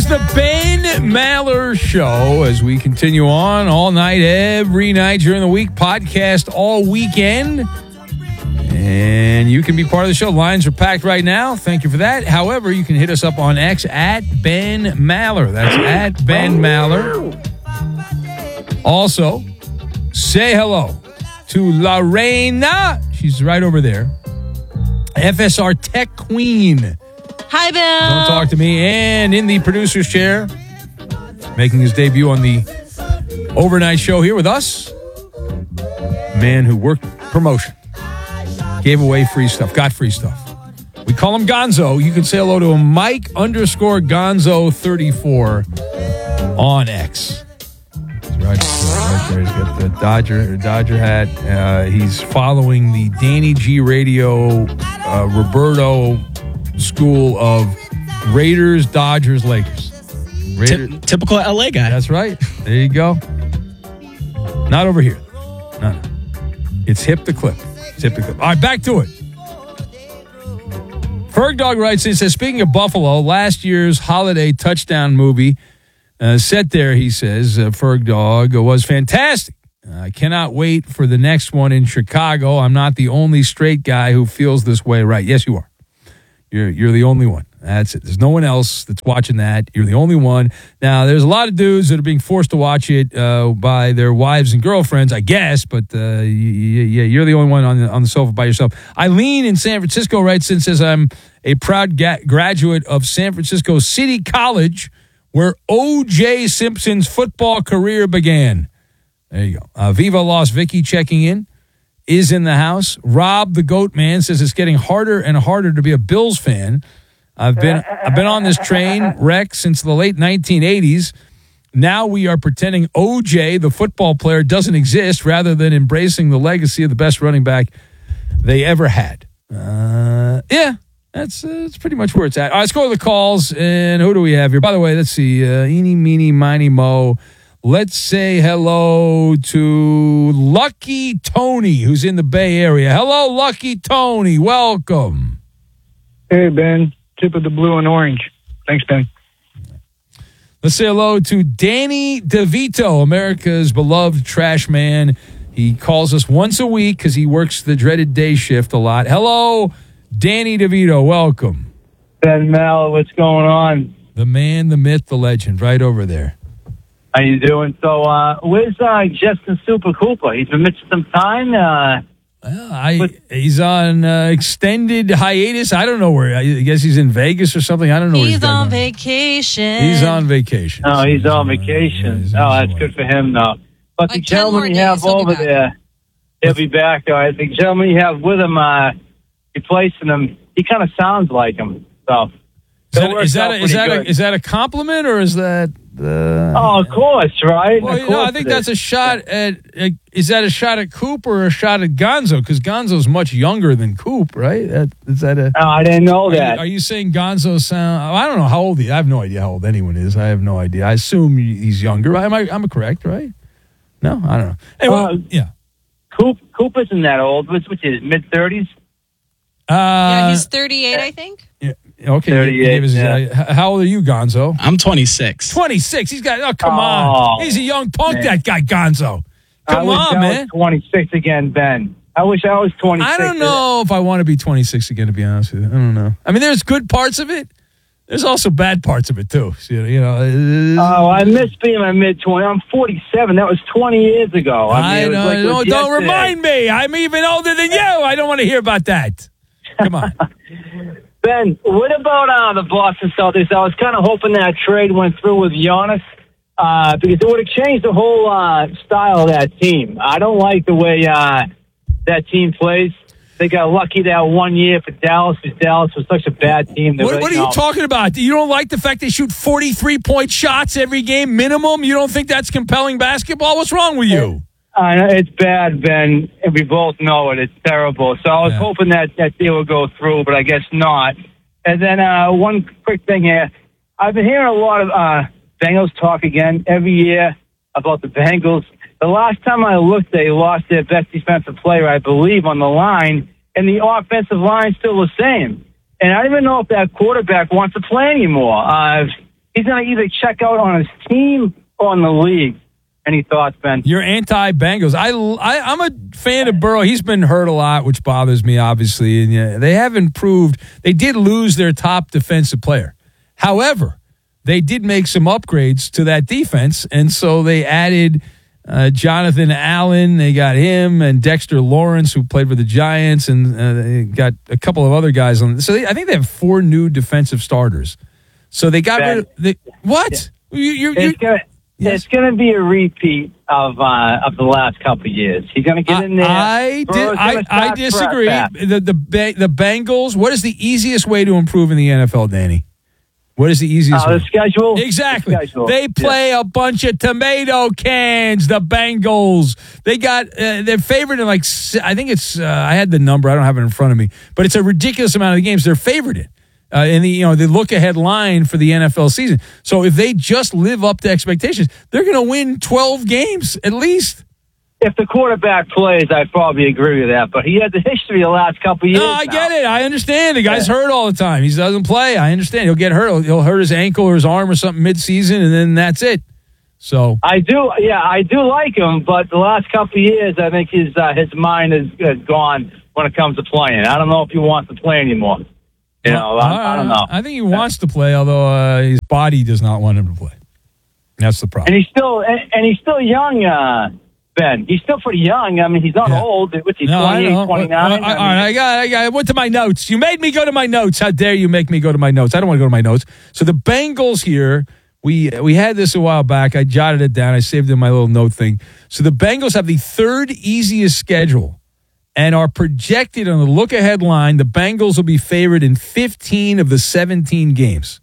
the Ben Maller Show as we continue on all night, every night during the week, podcast all weekend. And you can be part of the show. Lines are packed right now. Thank you for that. However, you can hit us up on X at Ben Maller. That's at Ben Maller. Also, say hello to Lorena. She's right over there. FSR Tech Queen. Hi, Bill. Don't talk to me. And in the producer's chair, making his debut on the overnight show here with us, man who worked promotion, gave away free stuff, got free stuff. We call him Gonzo. You can say hello to him, Mike_Gonzo34 on X. He's right there. He's got the Dodger hat. He's following the Danny G Radio Roberto school of Raiders, Dodgers, Lakers. Typical LA guy. That's right. There you go. Not over here. No. It's hip to clip. All right, back to it. Ferg Dog writes in, says, speaking of Buffalo, last year's holiday touchdown movie set there, he says, Ferg Dog, was fantastic. I cannot wait for the next one in Chicago. I'm not the only straight guy who feels this way, right? Yes, you are. You're the only one. That's it. There's no one else that's watching that. You're the only one. Now, there's a lot of dudes that are being forced to watch it by their wives and girlfriends, I guess, but you're the only one on the sofa by yourself. Eileen in San Francisco writes in, says, I'm a proud graduate of San Francisco City College, where O.J. Simpson's football career began. There you go. Viva Lost Vicky checking in. Is in the house. Rob the Goat Man says it's getting harder and harder to be a Bills fan. I've been on this train wreck since the late 1980s. Now we are pretending OJ, the football player, doesn't exist rather than embracing the legacy of the best running back they ever had. Yeah, that's pretty much where it's at. All right, let's go to the calls. And who do we have here? By the way, let's see. Eeny, meeny, miny, mo. Let's say hello to Lucky Tony, who's in the Bay Area. Hello, Lucky Tony. Welcome. Hey, Ben. Tip of the blue and orange. Thanks, Ben. Let's say hello to Danny DeVito, America's beloved trash man. He calls us once a week because he works the dreaded day shift a lot. Hello, Danny DeVito. Welcome. Ben Mal, what's going on? The man, the myth, the legend, right over there. How you doing? So, where's Justin Super Cooper? He's been missing some time. He's on extended hiatus. I don't know where. I guess he's in Vegas or something. I don't know. He's on vacation. He's on vacation. Oh, he's on vacation. That's good for him, though. But the gentleman you have over there, he'll be back. All right. The gentleman you have with him, replacing him, he kind of sounds like him. So, is that a compliment or is that? Of course, right? Well, I think that's a shot at. Is that a shot at Coop or a shot at Gonzo? Because Gonzo's much younger than Coop, right? Is that a? Oh, I didn't know that. Are you saying Gonzo sound? I don't know how old he is. I have no idea how old anyone is. I have no idea. I assume he's younger. I'm correct, right? No, I don't know. Anyway, yeah. Coop isn't that old. Which is mid-30s? Yeah, he's 38, I think. Yeah. Okay. 38, how old are you, Gonzo? I'm 26. 26. He's got. Oh, come on. He's a young punk. Man. That guy, Gonzo. Come on, man. I was 26 again, Ben. I wish I was 26. I don't know if I want to be 26 again. To be honest with you, I don't know. I mean, there's good parts of it. There's also bad parts of it too. So, I miss being in my mid-20s. I'm 47. That was 20 years ago. I know. Don't remind me. I'm even older than you. I don't want to hear about that. Come on. Ben, what about the Boston Celtics? I was kind of hoping that trade went through with Giannis because it would have changed the whole style of that team. I don't like the way that team plays. They got lucky that 1 year for Dallas because Dallas was such a bad team. What are you talking about? You don't like the fact they shoot 43-point shots every game minimum? You don't think that's compelling basketball? What's wrong with you? It's bad, Ben, and we both know it. It's terrible. So I was hoping that deal would go through, but I guess not. And then one quick thing here. I've been hearing a lot of Bengals talk again every year about the Bengals. The last time I looked, they lost their best defensive player, I believe, on the line, and the offensive line's still the same. And I don't even know if that quarterback wants to play anymore. he's going to either check out on his team or on the league. Any thoughts, Ben? You're anti-Bengals. I'm a fan of Burrow. He's been hurt a lot, which bothers me, obviously. And yeah, they have improved. They did lose their top defensive player. However, they did make some upgrades to that defense, and so they added Jonathan Allen. They got him and Dexter Lawrence, who played for the Giants, and they got a couple of other guys on. So I think they have 4 new defensive starters. So they got rid of what? Yeah. It's going to be a repeat of the last couple of years. He's going to get in there. I disagree. The Bengals. What is the easiest way to improve in the NFL, Danny? What is the easiest way? The schedule. Exactly. The schedule. They play a bunch of tomato cans, the Bengals. They got, they're favored in I think it's, I had the number. I don't have it in front of me. But it's a ridiculous amount of games they're favored in. In the look-ahead line for the NFL season. So if they just live up to expectations, they're going to win 12 games at least. If the quarterback plays, I'd probably agree with that. But he had the history the last couple of years. No, I get it. I understand. The guy's hurt all the time. He doesn't play. I understand. He'll get hurt. He'll hurt his ankle or his arm or something mid-season, and then that's it. So I do like him, but the last couple of years, I think his mind is gone when it comes to playing. I don't know if he wants to play anymore. I don't know. I think he wants to play, although his body does not want him to play. That's the problem. And he's still young, Ben. He's still pretty young. I mean, he's not old. What's he, 28, 29? All right, I went to my notes. You made me go to my notes. How dare you make me go to my notes? I don't want to go to my notes. So the Bengals here, we had this a while back. I jotted it down. I saved it in my little note thing. So the Bengals have the 3rd easiest schedule and are projected on the look-ahead line. The Bengals will be favored in 15 of the 17 games.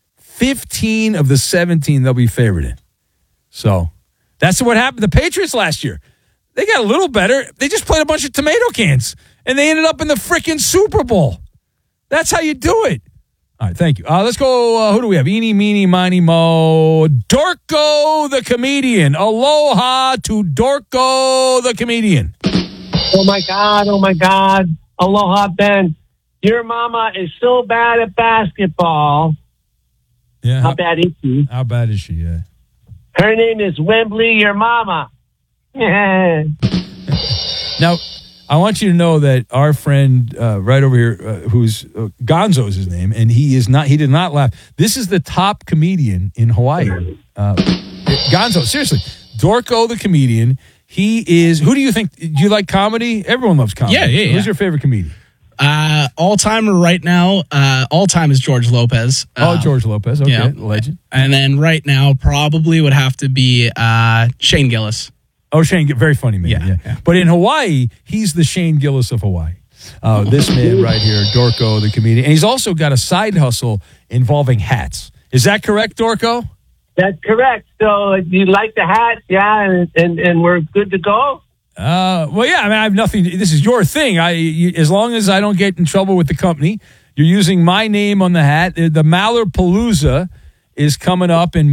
15 of the 17 they'll be favored in. So that's what happened to the Patriots last year. They got a little better. They just played a bunch of tomato cans, and they ended up in the freaking Super Bowl. That's how you do it. All right, thank you. Let's go. Who do we have? Eeny, meeny, miny, mo. Dorko the comedian. Aloha to Dorko the comedian. Oh, my God. Aloha, Ben. Your mama is so bad at basketball. Yeah. How bad is she? How bad is she? Yeah. Her name is Wembley, your mama. Now, I want you to know that our friend right over here, who's Gonzo is his name, and he did not laugh. This is the top comedian in Hawaii. Gonzo, seriously. Dorko the comedian. He is, who do you think, do you like comedy? Everyone loves comedy. Yeah. Who's your favorite comedian? All-timer right now, all-time is George Lopez. George Lopez. Okay, yeah. Legend. And then right now probably would have to be Shane Gillis. Oh, Shane, very funny man. Yeah. But in Hawaii, he's the Shane Gillis of Hawaii. This man right here, Dorko the comedian. And he's also got a side hustle involving hats. Is that correct, Dorko? That's correct. So you like the hats, and we're good to go? Well, yeah, I mean, I have nothing. This is your thing. As long as I don't get in trouble with the company, you're using my name on the hat. The Mallarpalooza is coming up in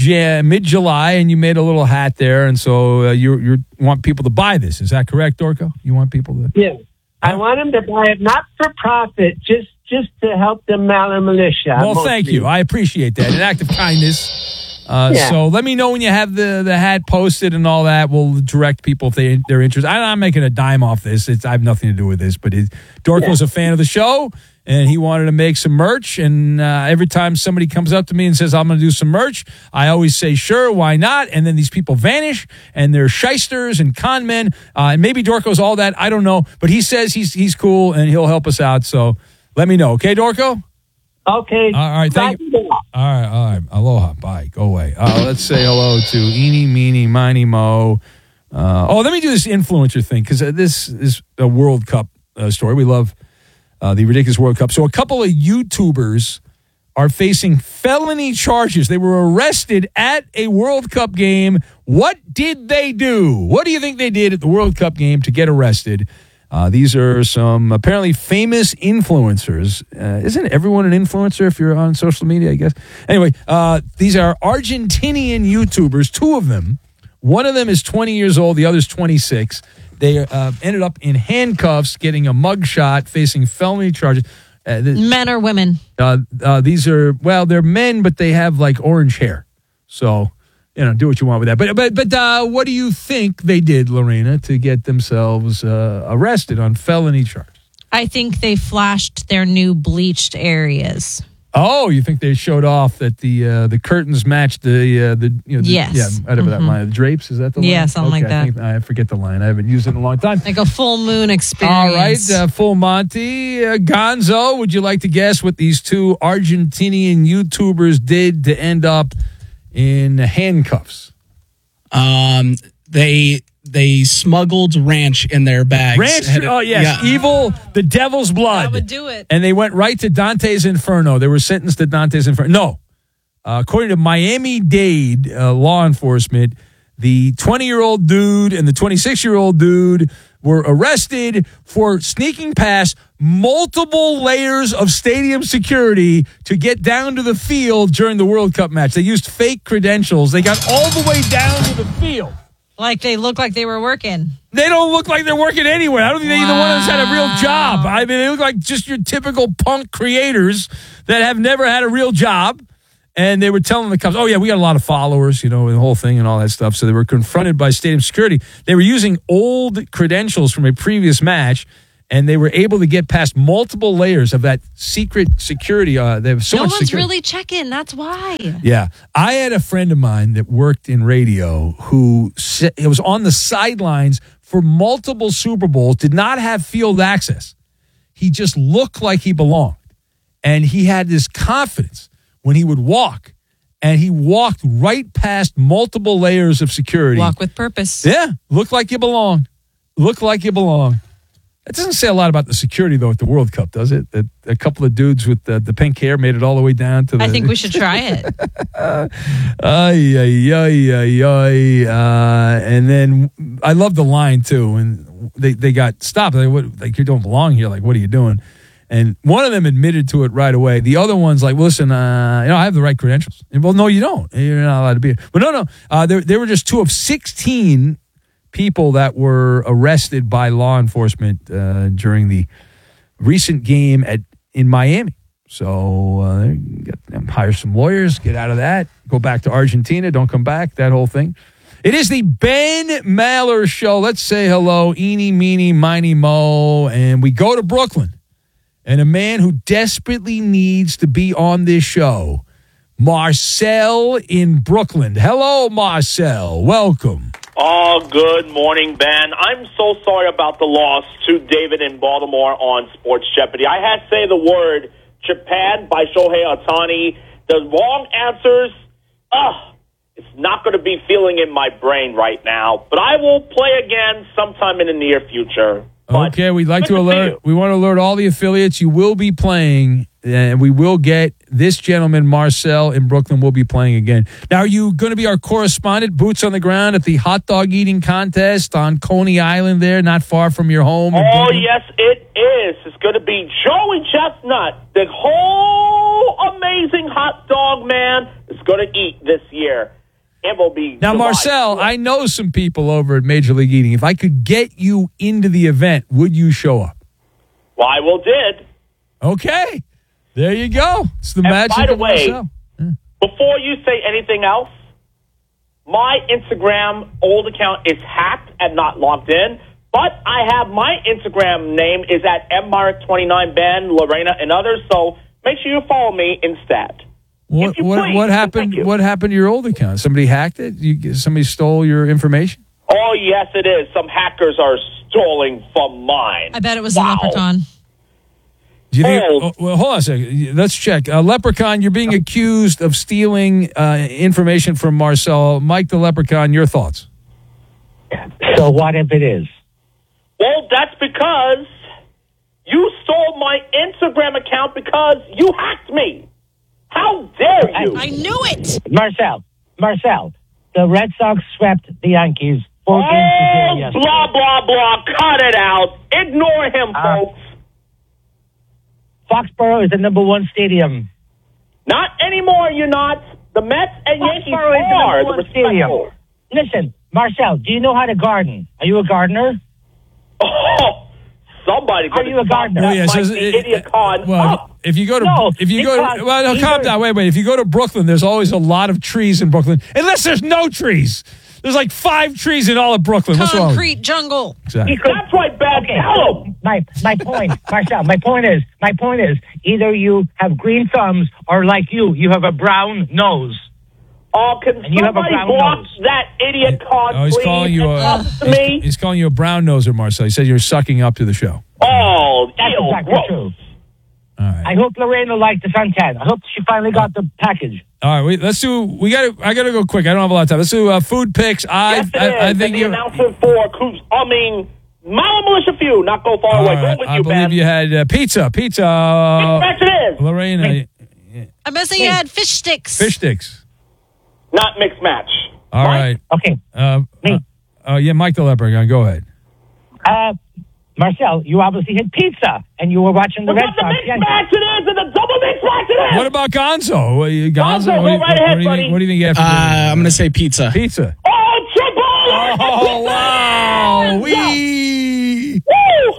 mid-July, and you made a little hat there, and so you want people to buy this. Is that correct, Dorko? You want people to? Yeah. I want them to buy it, not for profit, just to help the Maller militia. Well, thank you. I appreciate that. An act of kindness. So let me know when you have the hat posted and all that. We'll direct people if they're interested. I'm not making a dime off this. I have nothing to do with this. But Dorko's a fan of the show, and he wanted to make some merch. And every time somebody comes up to me and says, I'm going to do some merch, I always say, sure, why not? And then these people vanish, and they're shysters and con men. And maybe Dorko's all that. I don't know. But he says he's cool, and he'll help us out. So let me know. Okay, Dorko? Okay. All right. Thank you. All right. Aloha. Bye. Go away. Let's say hello to Eeny, Meeny, Miny, Mo. Let me do this influencer thing because this is a World Cup story. We love the ridiculous World Cup. So a couple of YouTubers are facing felony charges. They were arrested at a World Cup game. What did they do? What do you think they did at the World Cup game to get arrested? These are some apparently famous influencers. Isn't everyone an influencer if you're on social media, I guess? Anyway, these are Argentinian YouTubers, 2 of them. One of them is 20 years old. The other's 26. They ended up in handcuffs, getting a mugshot, facing felony charges. Men or women? These are, well, they're men, but they have like orange hair. So, do what you want with that. But what do you think they did, Lorena, to get themselves arrested on felony charges? I think they flashed their new bleached areas. Oh, you think they showed off that the curtains matched the yes, whatever that line, the drapes, is that the line? Yeah, something like that. I forget the line. I haven't used it in a long time. Like a full moon experience. All right, full Monty. Gonzo, would you like to guess what these two Argentinian YouTubers did to end up in handcuffs? They smuggled ranch in their bags. Ranch? Oh, yes. Yeah. Evil, the devil's blood. That would do it. And they went right to Dante's Inferno. They were sentenced to Dante's Inferno. No. According to Miami-Dade law enforcement, the 20-year-old dude and the 26-year-old dude were arrested for sneaking past multiple layers of stadium security to get down to the field during the World Cup match. They used fake credentials. They got all the way down to the field. Like they look like they were working. They don't look like they're working anywhere. I don't think either one of us had a real job. I mean, they look like just your typical punk creators that have never had a real job. And they were telling the cops, oh, yeah, we got a lot of followers, and the whole thing and all that stuff. So they were confronted by stadium security. They were using old credentials from a previous match, and they were able to get past multiple layers of that secret security. They have so no much one's security. really checking. That's why. Yeah. I had a friend of mine that worked in radio who was on the sidelines for multiple Super Bowls, did not have field access. He just looked like he belonged. And he had this confidence when he would walk, and he walked right past multiple layers of security. Walk with purpose. Yeah. Look like you belong. Look like you belong. That doesn't say a lot about the security, though, at the World Cup, does it? That a couple of dudes with the pink hair made it all the way down to the... I think we should try it. And then I love the line, too. And they got stopped. Like, you don't belong here. Like, what are you doing? And one of them admitted to it right away. The other one's like, listen, I have the right credentials. And, well, no, you don't. You're not allowed to be here. But no. They were just two of 16 people that were arrested by law enforcement during the recent game in Miami. So hire some lawyers, get out of that, go back to Argentina, don't come back, that whole thing. It is the Ben Maller Show. Let's say hello, eeny, meeny, miny, mo, and we go to Brooklyn. And a man who desperately needs to be on this show, Marcel in Brooklyn. Hello, Marcel. Welcome. Oh, good morning, Ben. I'm so sorry about the loss to David in Baltimore on Sports Jeopardy. I had to say the word Japan by Shohei Ohtani. The wrong answers, it's not going to be feeling in my brain right now. But I will play again sometime in the near future. Okay, we'd like to alert. We want to alert all the affiliates. You will be playing, and we will get this gentleman, Marcel, in Brooklyn, will be playing again. Now, are you going to be our correspondent, boots on the ground, at the hot dog eating contest on Coney Island there, not far from your home? Oh, yes, it is. It's going to be Joey Chestnut, the whole amazing hot dog man, is going to eat this year. It will be now, July. Marcel, I know some people over at Major League Eating. If I could get you into the event, would you show up? Well, I will did. Okay. There you go. It's the magic by the of way, Marcel. Yeah. Before you say anything else, my Instagram old account is hacked and not logged in, but I have my Instagram name is at MMark29, Ben, Lorena, and others, so make sure you follow me instead. What happened? What happened to your old account? Somebody hacked it? Somebody stole your information? Oh, yes, it is. Some hackers are stealing from mine. I bet it was a leprechaun. Do you think, hold on a second. Let's check. Leprechaun, you're being accused of stealing information from Marcel. Mike the Leprechaun, your thoughts? So what if it is? Well, that's because you stole my Instagram account because you hacked me. How dare you? I knew it. Marcel, the Red Sox swept the Yankees 4 games to 0 yesterday. Blah, blah, blah. Cut it out. Ignore him, folks. Foxborough is the #1 stadium. Not anymore, you're not. The Mets and Yankees are the #1 stadium. Listen, Marcel, do you know how to garden? Are you a gardener? Oh, somebody. Are you a gardener? Oh, yeah, Idiot con. if you go to because calm down. Wait. If you go to Brooklyn, there's always a lot of trees in Brooklyn, unless there's no trees. There's like 5 trees in all of Brooklyn. What's wrong? Concrete jungle. Exactly. That's right, Ben. Tell him. My point, Marcel, my point is, either you have green thumbs or like you have a brown nose. Oh, can And you have a somebody brown block nose. that idiot card, Oh, he's please? calling you and talk to me. he's calling you a brown noser, Marcel. He said you're sucking up to the show. Oh, That's ew, exactly gross. true. All right. I hope Lorraine will like the suntan. I hope she finally got the package. All right, I gotta go quick. I don't have a lot of time. Let's do food picks. Yes, it is. I think and the you. announcement for Mala Militia Feud, not go far All away. right, Go with I you, believe Ben. you had pizza. Yes, it is. Lorraine, I'm guessing you had fish sticks. fish sticks. Not mixed match. All right. Okay. Yeah, Mike the Leprechaun. Go ahead. Marcel, you obviously had pizza, and you were watching the Well, Red that's the Sox. mixed match it is, and the double mixed match it is. What about Gonzo? Gonzo, go right ahead, buddy. What do you think you have to do? I'm going to say pizza. Pizza. Oh, triple! Oh, wow. Wee. Woo!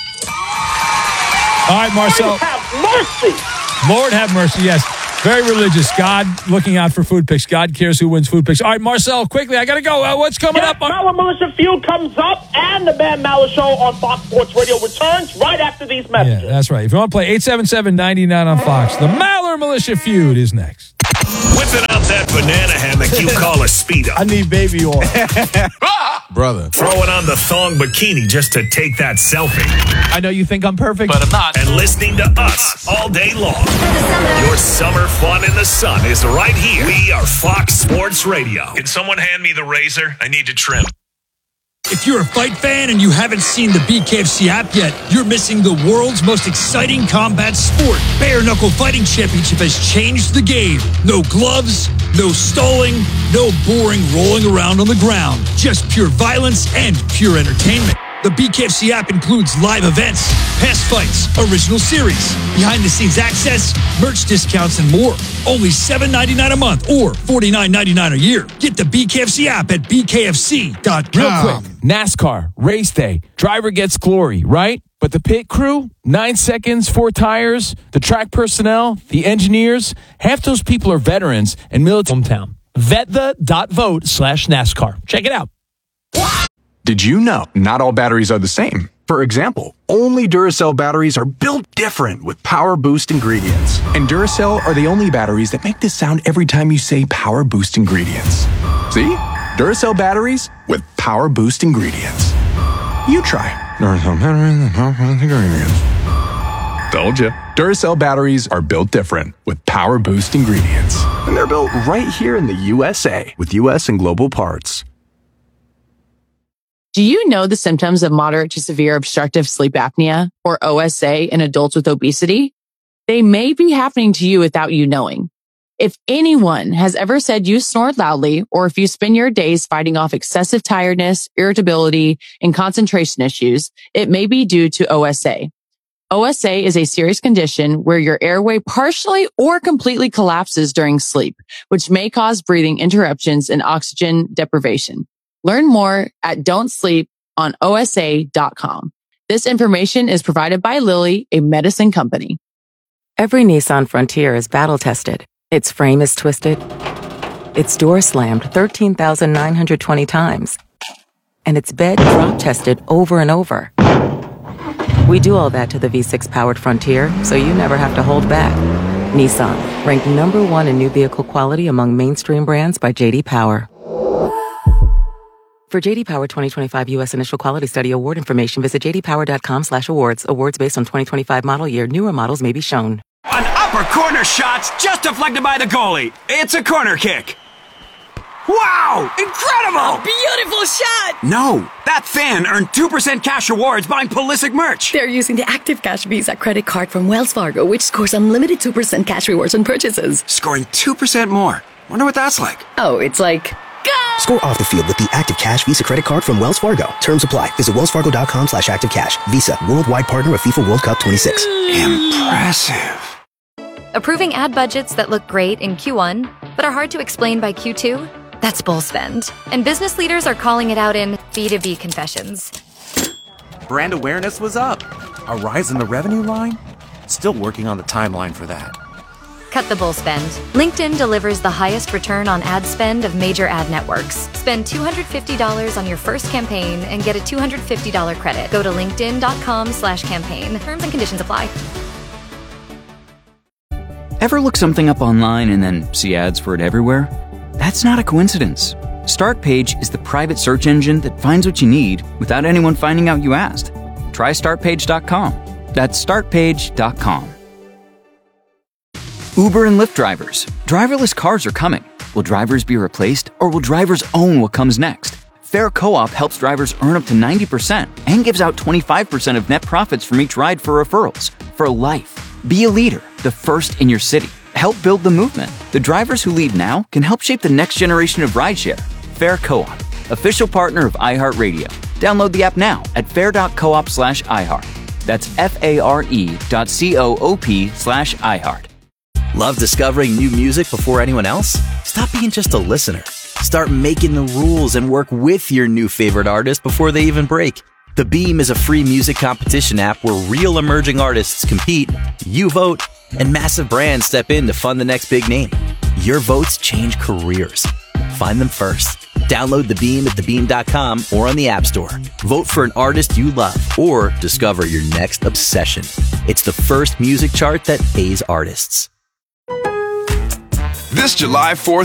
All right, Marcel. Have mercy. Lord have mercy. Yes. Very religious. God looking out for food picks. God cares who wins food picks. All right, Marcel, quickly. I got to go. What's coming up? Mala Militia Feud comes up, and the Ben Maller Show on Fox Sports Radio returns right after these messages. Yeah, that's right. If you want to play 877-99 on Fox, the Maller Militia Feud is next. Whipping out that banana hammock you call a Speedo. I need baby oil. Brother. Throwing on the thong bikini just to take that selfie. I know you think I'm perfect, but I'm not. And listening to us all day long. Your summer fun in the sun is right here. We are Fox Sports Radio. Can someone hand me the razor? I need to trim. If you're a fight fan and you haven't seen the BKFC app yet, you're missing the world's most exciting combat sport. Bare Knuckle Fighting Championship has changed the game. No gloves, no stalling, no boring rolling around on the ground. Just pure violence and pure entertainment. The BKFC app includes live events, past fights, original series, behind-the-scenes access, merch discounts, and more. Only $7.99 a month or $49.99 a year. Get the BKFC app at bkfc.com. Real quick, NASCAR, race day, driver gets glory, right? But the pit crew, 9 seconds, 4 tires, the track personnel, the engineers, half those people are veterans and military. Hometown. Vetha.vote/NASCAR. Check it out. Did you know not all batteries are the same? For example, only Duracell batteries are built different with Power Boost ingredients. And Duracell are the only batteries that make this sound every time you say Power Boost ingredients. See? Duracell batteries with Power Boost ingredients. You try. Duracell batteries with Power Boost ingredients. Told you. Duracell batteries are built different with Power Boost ingredients. And they're built right here in the USA with US and global parts. Do you know the symptoms of moderate to severe obstructive sleep apnea, or OSA, in adults with obesity? They may be happening to you without you knowing. If anyone has ever said you snore loudly, or if you spend your days fighting off excessive tiredness, irritability, and concentration issues, it may be due to OSA. OSA is a serious condition where your airway partially or completely collapses during sleep, which may cause breathing interruptions and oxygen deprivation. Learn more at don'tsleeponosa.com. This information is provided by Lilly, a medicine company. Every Nissan Frontier is battle-tested. Its frame is twisted. Its door slammed 13,920 times. And its bed drop-tested over and over. We do all that to the V6-powered Frontier, so you never have to hold back. Nissan, ranked #1 in new vehicle quality among mainstream brands by J.D. Power. For J.D. Power 2025 U.S. Initial Quality Study award information, visit jdpower.com/awards. Awards based on 2025 model year. Newer models may be shown. An upper corner shot's just deflected by the goalie. It's a corner kick. Wow! Incredible! A beautiful shot! No, that fan earned 2% cash rewards buying Pulisic merch. They're using the Active Cash Visa credit card from Wells Fargo, which scores unlimited 2% cash rewards on purchases. Scoring 2% more. Wonder what that's like. Oh, it's like... Score off the field with the Active Cash Visa credit card from Wells Fargo. Terms apply. Visit wellsfargo.com/activecash. Visa, worldwide partner of FIFA World Cup 26. Impressive. Approving ad budgets that look great in Q1, but are hard to explain by Q2? That's bull spend. And business leaders are calling it out in B2B confessions. Brand awareness was up. A rise in the revenue line? Still working on the timeline for that. Cut the bull spend. LinkedIn delivers the highest return on ad spend of major ad networks. Spend $250 on your first campaign and get a $250 credit. Go to linkedin.com/campaign. Terms and conditions apply. Ever look something up online and then see ads for it everywhere? That's not a coincidence. Startpage is the private search engine that finds what you need without anyone finding out you asked. Try startpage.com. That's startpage.com. Uber and Lyft drivers. Driverless cars are coming. Will drivers be replaced, or will drivers own what comes next? Fair Co-op helps drivers earn up to 90% and gives out 25% of net profits from each ride for referrals. For life. Be a leader, the first in your city. Help build the movement. The drivers who lead now can help shape the next generation of rideshare. Fair Co-op, official partner of iHeartRadio. Download the app now at fair.coop/iHeart. That's FARE.coop/iHeart. Love discovering new music before anyone else? Stop being just a listener. Start making the rules and work with your new favorite artist before they even break. The Beam is a free music competition app where real emerging artists compete, you vote, and massive brands step in to fund the next big name. Your votes change careers. Find them first. Download The Beam at thebeam.com or on the App Store. Vote for an artist you love or discover your next obsession. It's the first music chart that pays artists. This July 4th,